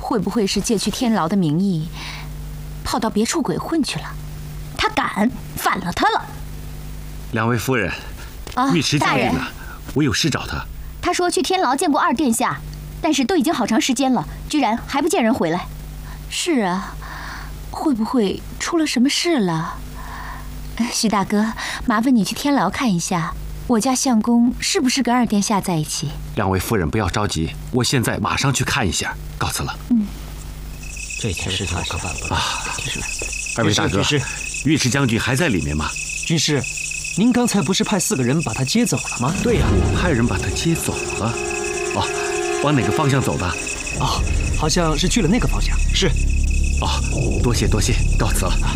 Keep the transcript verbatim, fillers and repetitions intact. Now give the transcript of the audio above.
会不会是借去天牢的名义，跑到别处鬼混去了？ 他敢，反了他了。 两位夫人， 啊， 尉迟将军大人呢？我有事找他。 他说去天牢见过二殿下，但是都已经好长时间了，居然还不见人回来。 是啊，会不会出了什么事了？徐大哥，麻烦你去天牢看一下，我家相公是不是跟二殿下在一起？ 两位夫人不要着急，我现在马上去看一下。告辞了。 嗯， 这件事情可办不了。 啊，二位大哥，尉迟将军还在里面吗？ 军师，您刚才不是派四个人把他接走了吗？ 对呀、啊，我派人把他接走了。哦，往哪个方向走的？ 哦，好像是去了那个方向。是。 哦，多谢多谢，告辞了。